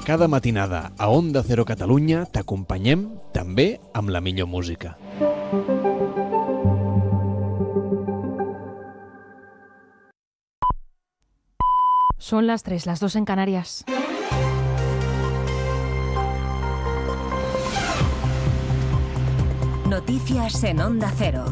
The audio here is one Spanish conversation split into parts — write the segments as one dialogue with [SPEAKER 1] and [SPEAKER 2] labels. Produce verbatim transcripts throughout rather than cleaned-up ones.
[SPEAKER 1] Cada matinada a Onda Cero Catalunya t'acompanyem també amb la millor música.
[SPEAKER 2] Son las tres, las dos en Canarias.
[SPEAKER 3] Noticias en Onda Cero.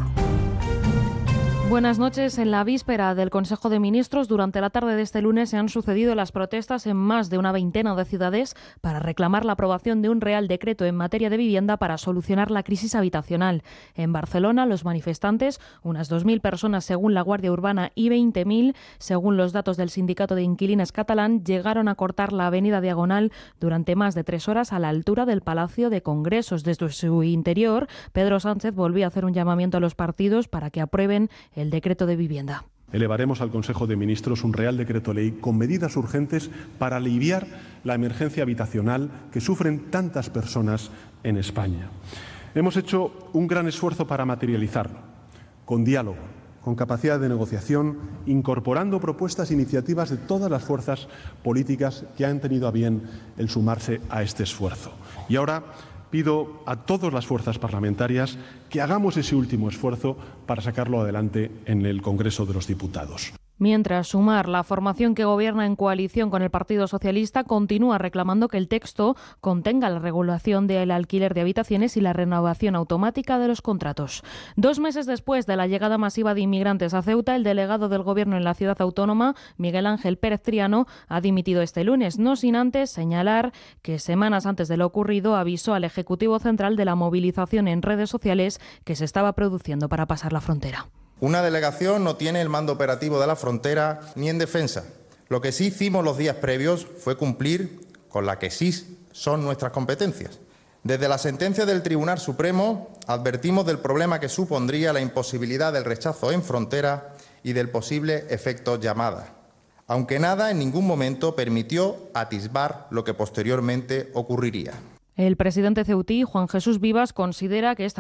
[SPEAKER 2] Buenas noches. En la víspera del Consejo de Ministros, durante la tarde de este lunes, se han sucedido las protestas en más de una veintena de ciudades para reclamar la aprobación de un Real Decreto en materia de vivienda para solucionar la crisis habitacional. En Barcelona, los manifestantes, unas dos mil personas según la Guardia Urbana y veinte mil, según los datos del Sindicato de Inquilines catalán, llegaron a cortar la avenida Diagonal durante más de tres horas a la altura del Palacio de Congresos. Desde su interior, Pedro Sánchez volvió a hacer un llamamiento a los partidos para que aprueben el el decreto de vivienda.
[SPEAKER 4] Elevaremos al Consejo de Ministros un Real Decreto Ley con medidas urgentes para aliviar la emergencia habitacional que sufren tantas personas en España. Hemos hecho un gran esfuerzo para materializarlo, con diálogo, con capacidad de negociación, incorporando propuestas e iniciativas de todas las fuerzas políticas que han tenido a bien el sumarse a este esfuerzo. Y ahora pido a todas las fuerzas parlamentarias que hagamos ese último esfuerzo para sacarlo adelante en el Congreso de los Diputados.
[SPEAKER 2] Mientras, Sumar, la formación que gobierna en coalición con el Partido Socialista, continúa reclamando que el texto contenga la regulación del alquiler de habitaciones y la renovación automática de los contratos. Dos meses después de la llegada masiva de inmigrantes a Ceuta, el delegado del Gobierno en la ciudad autónoma, Miguel Ángel Pérez Triano, ha dimitido este lunes, no sin antes señalar que semanas antes de lo ocurrido avisó al Ejecutivo Central de la movilización en redes sociales que se estaba produciendo para pasar la frontera.
[SPEAKER 5] Una delegación no tiene el mando operativo de la frontera ni en defensa. Lo que sí hicimos los días previos fue cumplir con la que sí son nuestras competencias. Desde la sentencia del Tribunal Supremo advertimos del problema que supondría la imposibilidad del rechazo en frontera y del posible efecto llamada, aunque nada en ningún momento permitió atisbar lo que posteriormente ocurriría.
[SPEAKER 2] El presidente ceutí, Juan Jesús Vivas, considera que esta